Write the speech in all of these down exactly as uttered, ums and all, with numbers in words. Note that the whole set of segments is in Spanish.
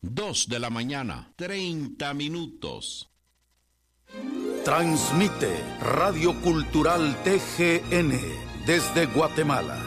dos de la mañana, treinta minutos. Transmite Radio Cultural T G N desde Guatemala.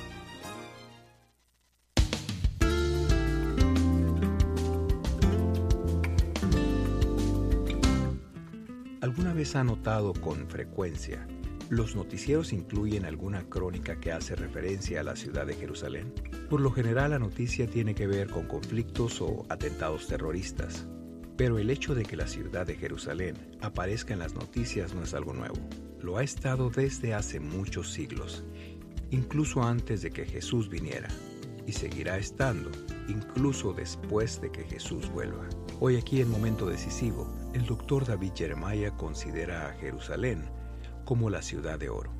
¿Alguna vez ha notado con frecuencia los noticieros incluyen alguna crónica que hace referencia a la ciudad de Jerusalén? Por lo general la noticia tiene que ver con conflictos o atentados terroristas. Pero el hecho de que la ciudad de Jerusalén aparezca en las noticias no es algo nuevo. Lo ha estado desde hace muchos siglos, incluso antes de que Jesús viniera, y seguirá estando, incluso después de que Jesús vuelva. Hoy aquí en Momento Decisivo, el doctor David Jeremiah considera a Jerusalén como la ciudad de oro.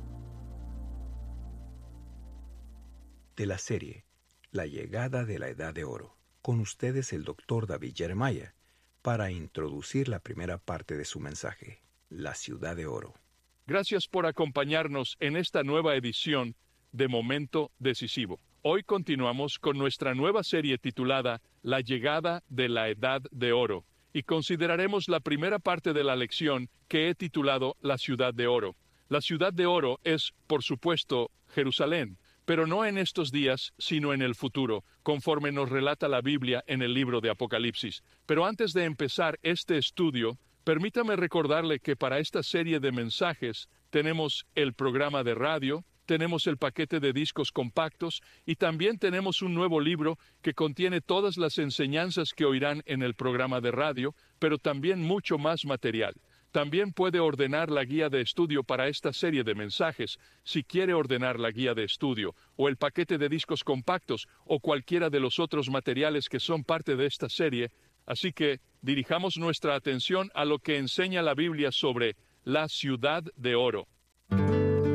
De la serie La llegada de la Edad de Oro, con ustedes el doctor David Jeremiah, para introducir la primera parte de su mensaje, la ciudad de oro. Gracias por acompañarnos en esta nueva edición de Momento Decisivo. Hoy continuamos con nuestra nueva serie titulada La llegada de la Edad de Oro, y consideraremos la primera parte de la lección que he titulado La ciudad de oro. La ciudad de oro es, por supuesto, Jerusalén, pero no en estos días, sino en el futuro, conforme nos relata la Biblia en el libro de Apocalipsis. Pero antes de empezar este estudio, permítame recordarle que para esta serie de mensajes tenemos el programa de radio, tenemos el paquete de discos compactos y también tenemos un nuevo libro que contiene todas las enseñanzas que oirán en el programa de radio, pero también mucho más material. También puede ordenar la guía de estudio para esta serie de mensajes, si quiere ordenar la guía de estudio, o el paquete de discos compactos, o cualquiera de los otros materiales que son parte de esta serie. Así que dirijamos nuestra atención a lo que enseña la Biblia sobre la ciudad de oro.